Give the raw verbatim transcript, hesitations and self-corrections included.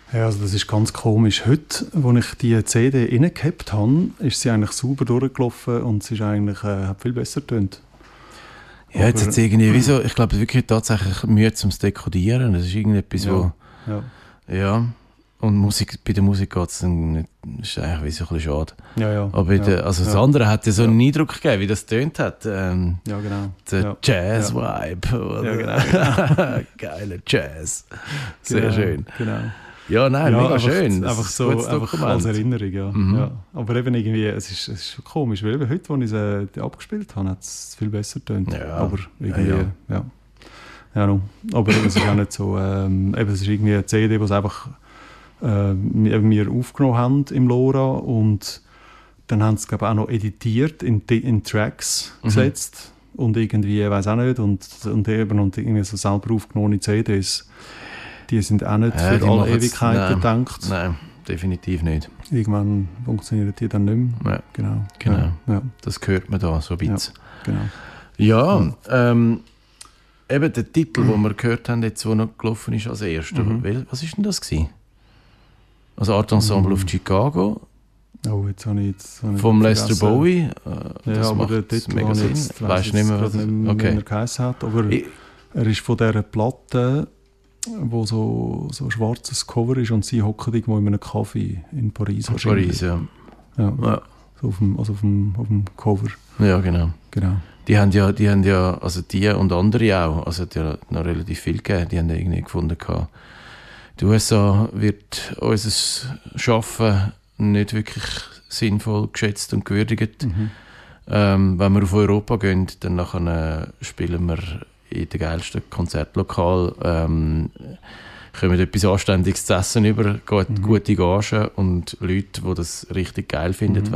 Ja, also das ist ganz komisch. Heute, als ich die C D reingehabt habe, ist sie eigentlich sauber durchgelaufen und sie ist eigentlich, äh, hat viel besser getönt. Ja, jetzt hat es irgendwie, wieso, ich glaube wirklich tatsächlich Mühe zum Dekodieren. Das ist irgendetwas, Ja, wo... ja. Ja, und Musik, bei der Musik geht es dann nicht, das ist eigentlich wie so ein bisschen schade. Ja, ja. Aber ja, der, also das ja. andere hat ja so Ja. einen Eindruck gegeben, wie das tönt hat. Ähm, Ja, genau. der ja. Jazz-Vibe. Ja, genau. Geiler Jazz. Sehr genau, schön. Genau. Ja, nein, Ja, mega einfach, schön. Das einfach ist so ein gutes einfach Dokument. als Erinnerung, ja. Mhm. ja. Aber eben irgendwie, es ist, es ist schon komisch, weil eben heute, als ich sie äh, abgespielt habe, hat es viel besser getönt. Ja. Aber irgendwie, Ja, ja. ja. ja. ja no. Aber es ist auch nicht so, ähm, eben, es ist irgendwie eine C D, die sie einfach äh, wir aufgenommen haben im LoRa und dann haben sie es, glaube ich, auch noch editiert, in, in Tracks Mhm. gesetzt und irgendwie, ich weiß auch nicht, und, und eben und irgendwie so selber aufgenommene C Ds, die sind auch nicht Ja, für die alle machen's- Ewigkeiten nein. gedacht. Nein, definitiv nicht. Irgendwann funktionieren die dann nicht mehr. Ja, Genau. genau. Ja, ja, Das hört man da so ein bisschen. genau. Ja, ähm, eben der Titel, den wir gehört haben, jetzt, der noch gelaufen ist als erster. Mhm. Wel- Was war denn das gewesen? Also Art Ensemble Mhm. of Chicago Oh, jetzt habe ich jetzt habe ich vom vergessen. Lester Bowie. Äh, Ja, das aber macht der Titel mega habe ich Sinn. jetzt, Weißt du nicht mehr, was was nicht mehr, okay. wie er geheißen hat. Aber Ich, er ist von dieser Platte, wo so, so ein schwarzes Cover ist und sie hocken irgendwo in einem Café in Paris. Paris, ja. Ja, Ja. so auf dem, also auf dem, auf dem Cover. Ja, genau. Genau. Die haben ja, die haben ja, also die und andere auch, also es hat ja noch relativ viel gegeben, die haben ja irgendwie gefunden gehabt, die U S A wird unser Schaffen nicht wirklich sinnvoll geschätzt und gewürdigt. Mhm. Ähm, wenn wir auf Europa gehen, dann nachher, äh, spielen wir in den geilsten Konzertlokal, ähm, kommen etwas Anständiges zu essen über, gut, Mhm. gute Gagen und Leute, die das richtig geil finden, Mhm.